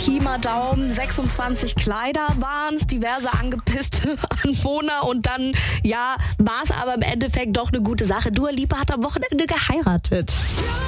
Pi mal Daumen, 26 Kleider waren es, diverse angepisste Anwohner und dann, ja, war es aber im Endeffekt doch eine gute Sache. Dua Lipa hat am Wochenende geheiratet.